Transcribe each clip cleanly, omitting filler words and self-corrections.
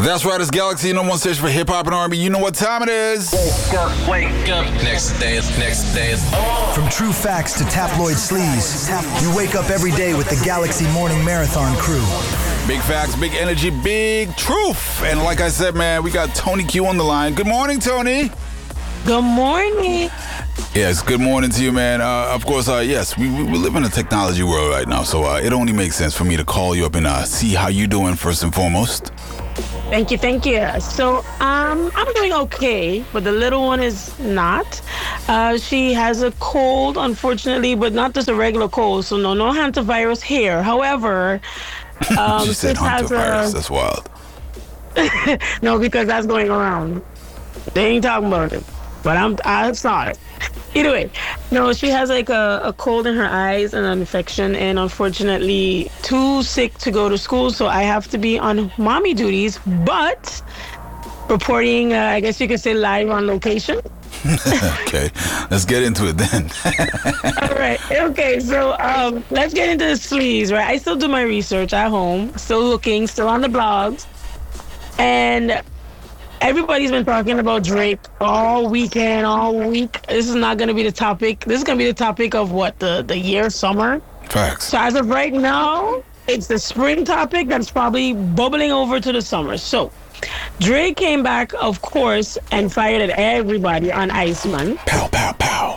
That's right, it's Galaxy number one station for hip hop and R&B. You know what time it is. Wake up. Next day is on. From true facts to tabloid sleaze, you wake up every day with the Galaxy Morning Marathon crew. Big facts, big energy, big truth. And like I said, man, we got Tony Q on the line. Good morning, Tony. Good morning. Yes, good morning to you, man. Of course, yes, we live in a technology world right now, so it only makes sense for me to call you up and see how you doing first and foremost. Thank you. So, I'm doing okay, but the little one is not. She has a cold, unfortunately, but not just a regular cold, so no hantavirus here. However, she said hantavirus, that's wild. No, because that's going around. They ain't talking about it, but I saw it. Either way, no, she has like a cold in her eyes and an infection, and unfortunately too sick to go to school, so I have to be on mommy duties, but reporting, I guess you could say, live on location. Okay, let's get into it then. All right, okay, so let's get into the sleaze, right? I still do my research at home, still looking, still on the blogs, and everybody's been talking about Drake all weekend, all week. This is not going to be the topic. This is going to be the topic of what, the year, summer? Facts. So as of right now, it's the spring topic that's probably bubbling over to the summer. So Drake came back, of course, and fired at everybody on Iceman. Pow, pow, pow.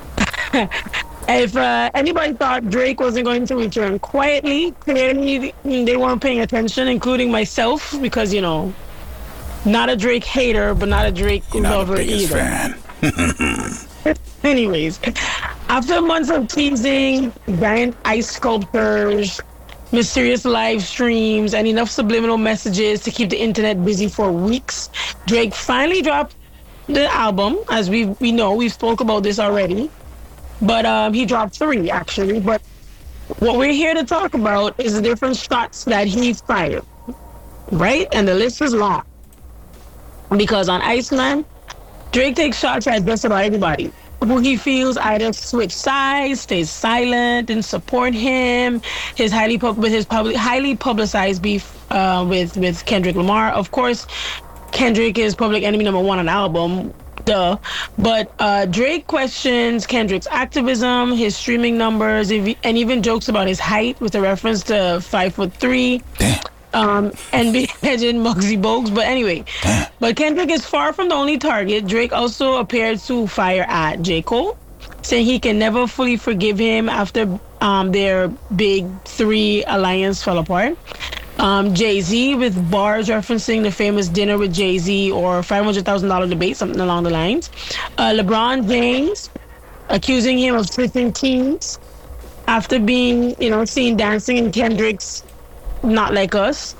If anybody thought Drake wasn't going to return quietly, clearly they weren't paying attention, including myself, because, you know, not a Drake hater, but not a Drake lover either. Fan. Anyways, after months of teasing, giant ice sculptures, mysterious live streams, and enough subliminal messages to keep the internet busy for weeks, Drake finally dropped the album. As we know, we spoke about this already. But he dropped 3, actually. But what we're here to talk about is the different shots that he fired, right? And the list is long. Because on Iceman, Drake takes shots at just about everybody who he feels either switch sides, stays silent, and support him. His highly publicized beef with Kendrick Lamar. Of course, Kendrick is public enemy number 1 on the album. Duh. But Drake questions Kendrick's activism, his streaming numbers, and even jokes about his height with a reference to 5'3". Damn. NBA legend Muggsy Bogues. But anyway, but Kendrick is far from the only target. Drake also appeared to fire at J. Cole, saying he can never fully forgive him after their big 3 alliance fell apart. Jay-Z with bars referencing the famous dinner with Jay-Z or $500,000 debate, something along the lines. LeBron James accusing him of switching teams after being, seen dancing in Kendrick's Not Like Us.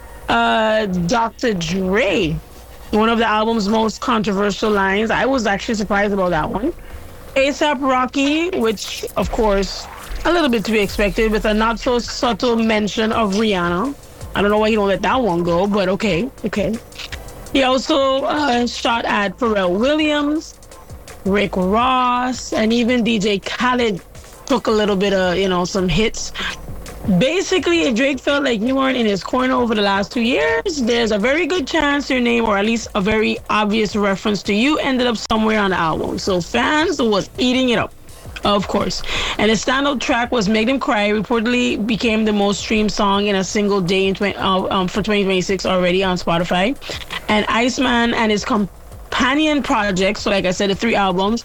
Dr. Dre, one of the album's most controversial lines. I was actually surprised about that one. A$AP Rocky, which, of course, a little bit to be expected, with a not-so-subtle mention of Rihanna. I don't know why he don't let that one go, but okay. He also shot at Pharrell Williams, Rick Ross, and even DJ Khaled took a little bit of, some hits. Basically, if Drake felt like you weren't in his corner over the last 2 years, there's a very good chance your name, or at least a very obvious reference to you, ended up somewhere on the album. So fans was eating it up, of course. And his standout track was Make Them Cry, reportedly became the most streamed song in a single day for 2026 already on Spotify. And Iceman and his companion projects, so like I said, the 3 albums,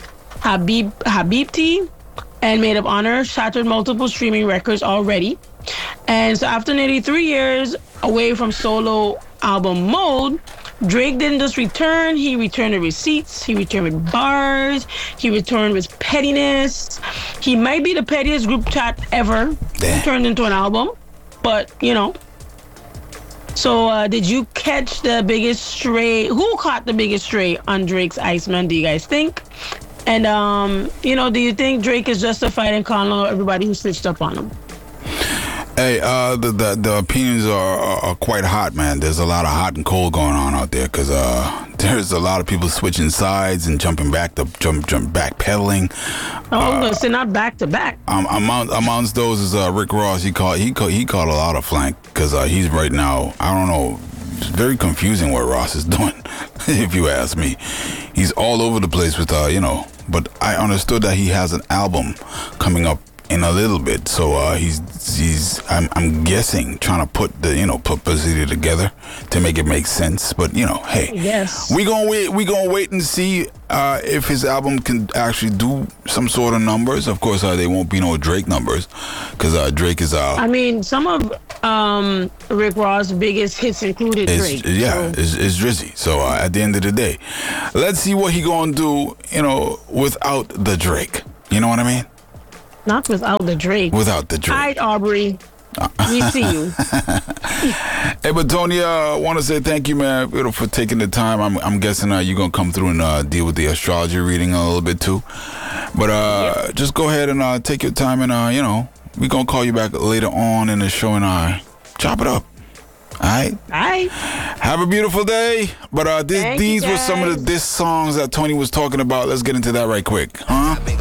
Habibti and Made of Honor, shattered multiple streaming records already. And so after nearly 3 years away from solo album mode, Drake didn't just return, he returned with receipts, he returned with bars, he returned with pettiness. He might be the pettiest group chat ever turned into an album, but, So did you catch the biggest stray? Who caught the biggest stray on Drake's Iceman, do you guys think? And, do you think Drake is justified in calling out everybody who switched up on him? Hey, the opinions are quite hot, man. There's a lot of hot and cold going on out there because there's a lot of people switching sides and jumping back to backpedaling. So not back to back. Amongst those is Rick Ross. He caught a lot of flank because he's right now. I don't know. very confusing what Ross is doing, if you ask me. He's all over the place with, but I understood that he has an album coming up in a little bit, so I'm guessing trying to put Pussy together to make it make sense. But hey, yes, we gonna wait and see if his album can actually do some sort of numbers. Of course, they won't be no Drake numbers because Drake is I mean, some of Rick Ross' biggest hits included Drake. Yeah, it's Drizzy. So at the end of the day, let's see what he gonna do. Without the Drake. You know what I mean? Not without the Drake. Without the Drake. All right, Aubrey. We see you. Hey, but Tony, I want to say thank you, man, for taking the time. I'm guessing you're going to come through and deal with the astrology reading a little bit, too. But just go ahead and take your time and, we're going to call you back later on in the show and chop it up. All right? All right. Have a beautiful day. But these were some of the diss songs that Tony was talking about. Let's get into that right quick. Huh?